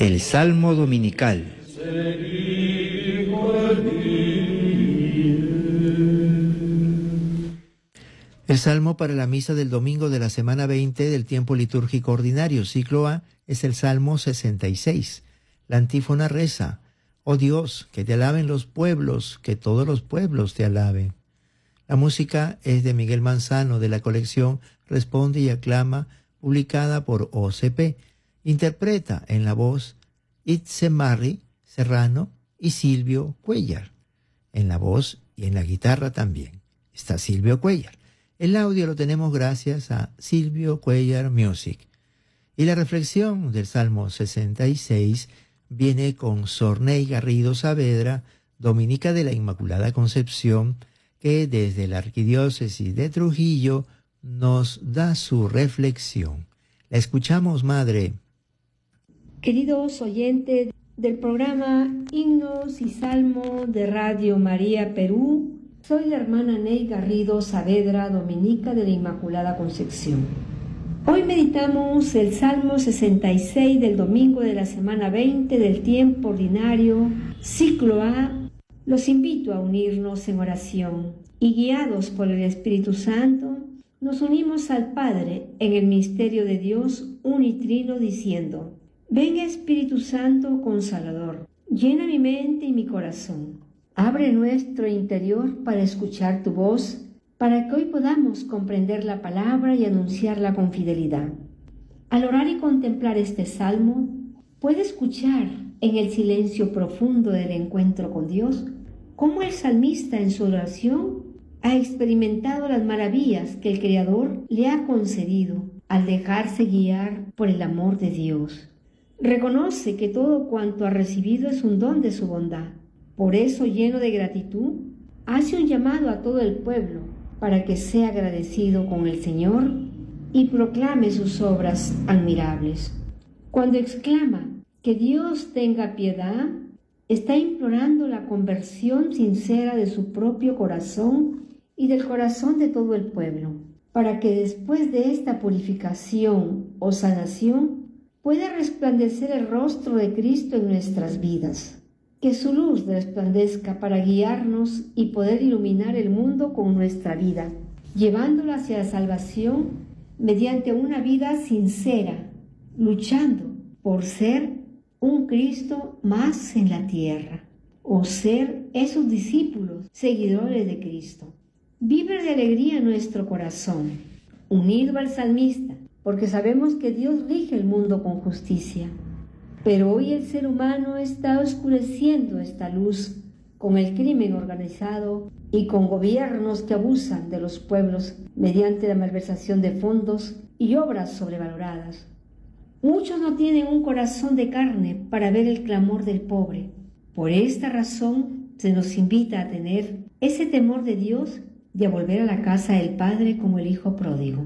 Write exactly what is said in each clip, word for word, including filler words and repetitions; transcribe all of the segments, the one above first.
El Salmo Dominical. El Salmo para la misa del domingo de la semana veinte del tiempo litúrgico ordinario, ciclo A, es el Salmo sesenta y seis. La antífona reza: Oh Dios, que te alaben los pueblos, que todos los pueblos te alaben. La música es de Miguel Manzano, de la colección Responde y Aclama, publicada por O C P. Interpreta en la voz Itzemari Serrano y Silvio Cuellar. En la voz y en la guitarra también está Silvio Cuellar. El audio lo tenemos gracias a Silvio Cuellar Music. Y la reflexión del Salmo sesenta y seis viene con Sorney Garrido Saavedra, dominica de la Inmaculada Concepción, que desde la Arquidiócesis de Trujillo nos da su reflexión. La escuchamos, Madre. Queridos oyentes del programa Himnos y Salmos de Radio María Perú, soy la hermana Ney Garrido Saavedra, dominica de la Inmaculada Concepción. Hoy meditamos el Salmo sesenta y seis del domingo de la semana veinte del tiempo ordinario, ciclo A. Los invito a unirnos en oración y, guiados por el Espíritu Santo, nos unimos al Padre en el misterio de Dios unitrino diciendo: Ven Espíritu Santo Consolador, llena mi mente y mi corazón. Abre nuestro interior para escuchar tu voz, para que hoy podamos comprender la palabra y anunciarla con fidelidad. Al orar y contemplar este salmo, puede escuchar en el silencio profundo del encuentro con Dios cómo el salmista en su oración ha experimentado las maravillas que el Creador le ha concedido al dejarse guiar por el amor de Dios. Reconoce que todo cuanto ha recibido es un don de su bondad. Por eso, lleno de gratitud, hace un llamado a todo el pueblo para que sea agradecido con el Señor y proclame sus obras admirables. Cuando exclama que Dios tenga piedad, está implorando la conversión sincera de su propio corazón y del corazón de todo el pueblo, para que después de esta purificación o sanación pueda resplandecer el rostro de Cristo en nuestras vidas. Que su luz resplandezca para guiarnos y poder iluminar el mundo con nuestra vida, llevándola hacia la salvación mediante una vida sincera, luchando por ser un Cristo más en la tierra, o ser esos discípulos, seguidores de Cristo. Vive de alegría nuestro corazón, unido al salmista, porque sabemos que Dios rige el mundo con justicia. Pero hoy el ser humano está oscureciendo esta luz con el crimen organizado y con gobiernos que abusan de los pueblos mediante la malversación de fondos y obras sobrevaloradas. Muchos no tienen un corazón de carne para ver el clamor del pobre. Por esta razón se nos invita a tener ese temor de Dios y a volver a la casa del Padre como el Hijo pródigo.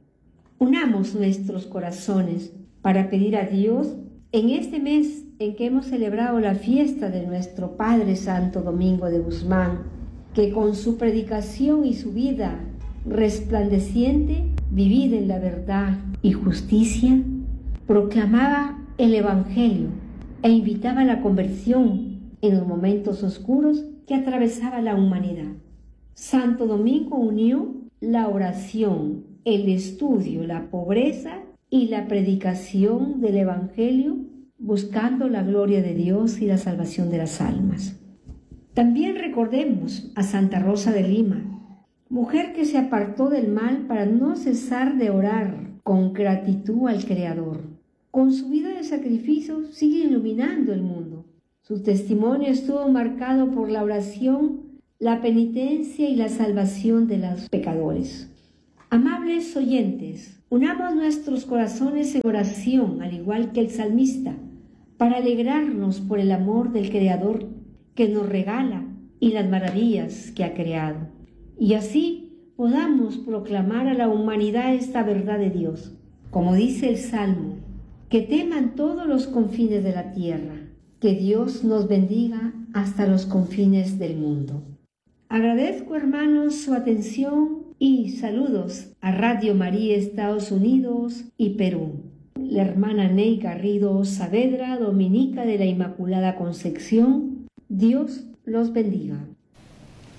Unamos nuestros corazones para pedir a Dios en este mes en que hemos celebrado la fiesta de nuestro Padre Santo Domingo de Guzmán, que con su predicación y su vida resplandeciente, vivida en la verdad y justicia, proclamaba el Evangelio e invitaba a la conversión en los momentos oscuros que atravesaba la humanidad. Santo Domingo unió la oración, el estudio, la pobreza y la predicación del Evangelio, buscando la gloria de Dios y la salvación de las almas. También recordemos a Santa Rosa de Lima, mujer que se apartó del mal para no cesar de orar con gratitud al Creador. Con su vida de sacrificio sigue iluminando el mundo. Su testimonio estuvo marcado por la oración, la penitencia y la salvación de los pecadores. Amables oyentes, unamos nuestros corazones en oración, al igual que el salmista, para alegrarnos por el amor del Creador que nos regala y las maravillas que ha creado. Y así podamos proclamar a la humanidad esta verdad de Dios. Como dice el Salmo, que teman todos los confines de la tierra, que Dios nos bendiga hasta los confines del mundo. Agradezco, hermanos, su atención y saludos a Radio María Estados Unidos y Perú. la hermana Ney Garrido Saavedra, dominica de la Inmaculada Concepción. Dios los bendiga.